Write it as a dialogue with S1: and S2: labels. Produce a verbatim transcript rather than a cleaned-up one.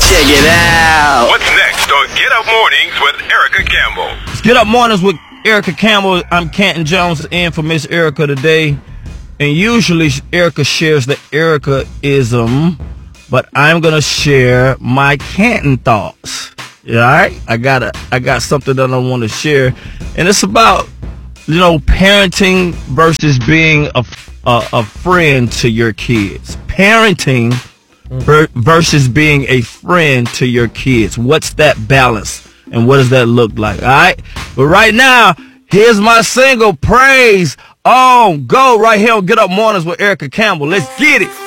S1: Check it out.
S2: What's next on Get Up Mornings with Erica Campbell?
S3: It's Get Up Mornings with Erica Campbell. I'm Canton Jones in for Miss Erica today. And usually Erica shares the Erica-ism, but I'm going to share my Canton thoughts. Yeah, all right? I got a, I got something that I want to share. And it's about, you know, parenting versus being a, a, a friend to your kids. Parenting ver- versus being a friend to your kids. What's that balance? And what does that look like? All right? But right now, here's my single, Praise On Go, right here on Get Up Mornings with Erica Campbell. Let's get it.